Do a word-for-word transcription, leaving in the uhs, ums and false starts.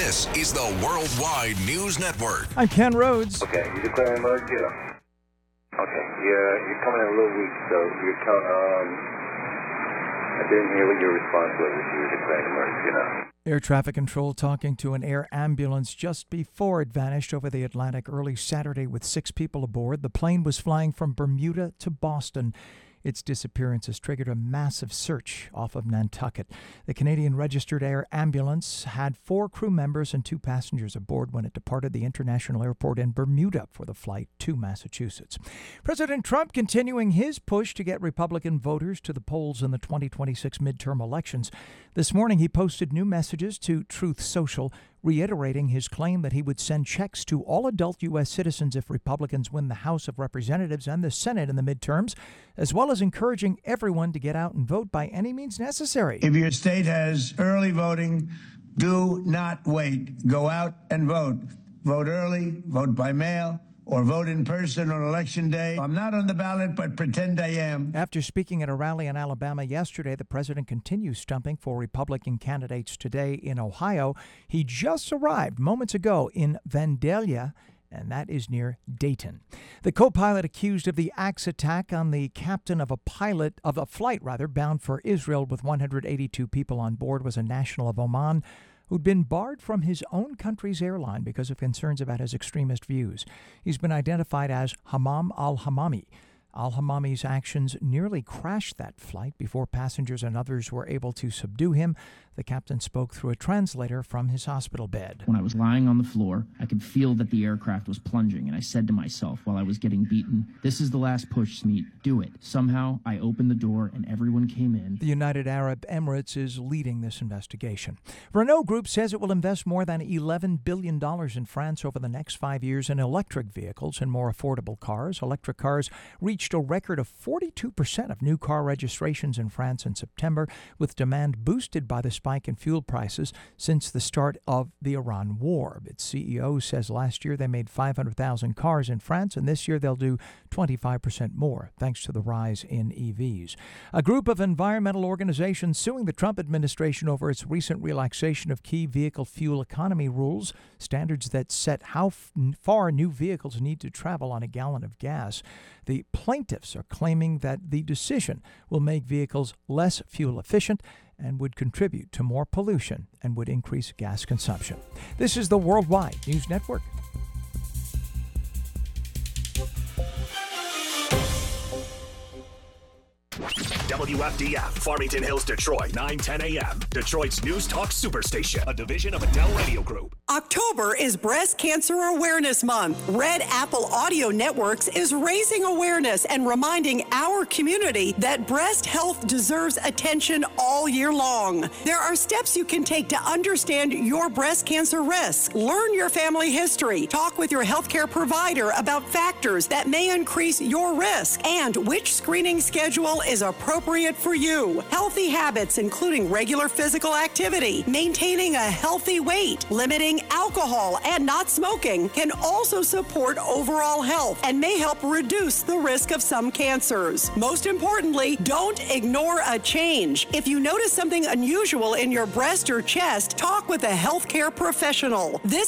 This is the Worldwide News Network. I'm Ken Rhodes. Okay, you declaring emergency? Okay, you're, you're coming in a little weak, so you're count, um, I didn't hear what your response was if you were declaring emergency, you know. Air traffic control talking to an air ambulance just before it vanished over the Atlantic early Saturday with six people aboard. The plane was flying from Bermuda to Boston. Its disappearance has triggered a massive search off of Nantucket. The Canadian Registered Air Ambulance had four crew members and two passengers aboard when it departed the international airport in Bermuda for the flight to Massachusetts. President Trump continuing his push to get Republican voters to the polls in the twenty twenty-six midterm elections. This morning, he posted new messages to Truth Social, reiterating his claim that he would send checks to all adult U S citizens if Republicans win the House of Representatives and the Senate in the midterms, as well as encouraging everyone to get out and vote by any means necessary. If your state has early voting, do not wait. Go out and vote. Vote early, vote by mail, or vote in person on Election Day. I'm not on the ballot, but pretend I am. After speaking at a rally in Alabama yesterday, the president continues stumping for Republican candidates today in Ohio. He just arrived moments ago in Vandalia, and that is near Dayton. The co-pilot accused of the axe attack on the captain of a pilot of a flight rather bound for Israel with one hundred eighty-two people on board was a national of Oman who'd been barred from his own country's airline because of concerns about his extremist views. He's been identified as Hammam al-Hammami. Al-Hammami's actions nearly crashed that flight before passengers and others were able to subdue him. The captain spoke through a translator from his hospital bed. When I was lying on the floor, I could feel that the aircraft was plunging, and I said to myself while I was getting beaten, "This is the last push, Smeet. Do it." Somehow, I opened the door and everyone came in. The United Arab Emirates is leading this investigation. Renault Group says it will invest more than eleven billion dollars in France over the next five years in electric vehicles and more affordable cars. Electric cars reached a record of forty-two percent of new car registrations in France in September, with demand boosted by the spike in fuel prices since the start of the Iran war. Its C E O says last year they made five hundred thousand cars in France, and this year they'll do twenty-five percent more, thanks to the rise in E Vs. A group of environmental organizations suing the Trump administration over its recent relaxation of key vehicle fuel economy rules, standards that set how f- far new vehicles need to travel on a gallon of gas. The plaintiffs are claiming that the decision will make vehicles less fuel efficient and would contribute to more pollution and would increase gas consumption. This is the Worldwide News Network. W F D F, Farmington Hills, Detroit, nine ten a.m. Detroit's News Talk Superstation, a division of Adele Radio Group. October is Breast Cancer Awareness Month. Red Apple Audio Networks is raising awareness and reminding our community that breast health deserves attention all year long. There are steps you can take to understand your breast cancer risk. Learn your family history. Talk with your healthcare provider about factors that may increase your risk and which screening schedule is appropriate for you. Healthy habits, including regular physical activity, maintaining a healthy weight, limiting alcohol, and not smoking, can also support overall health and may help reduce the risk of some cancers. Most importantly, don't ignore a change. If you notice something unusual in your breast or chest, talk with a healthcare professional. This